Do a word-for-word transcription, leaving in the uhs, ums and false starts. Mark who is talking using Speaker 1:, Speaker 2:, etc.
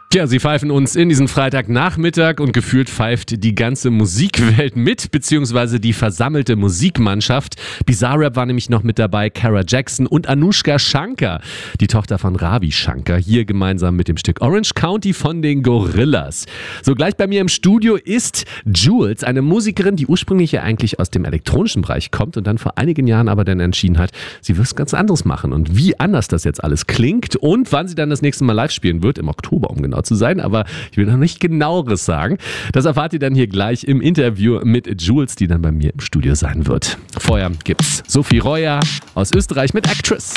Speaker 1: Ja, sie pfeifen uns in diesen Freitagnachmittag und gefühlt pfeift die ganze Musikwelt mit, beziehungsweise die versammelte Musikmannschaft. Bizarrap war nämlich noch mit dabei, Kara Jackson und Anushka Shankar, die Tochter von Ravi Shankar, hier gemeinsam mit dem Stück Orange County von den Gorillas. So, gleich bei mir im Studio ist Jules, eine Musikerin, die ursprünglich ja eigentlich aus dem elektronischen Bereich kommt und dann vor einigen Jahren aber dann entschieden hat, sie will was ganz anderes machen. Und wie anders das jetzt alles klingt und wann sie dann das nächste Mal live spielen wird, im Oktober, um genau zu sein, aber ich will noch nicht genaueres sagen. Das erfahrt ihr dann hier gleich im Interview mit Jules, die dann bei mir im Studio sein wird. Vorher gibt's Sophie Reuer aus Österreich mit Actress.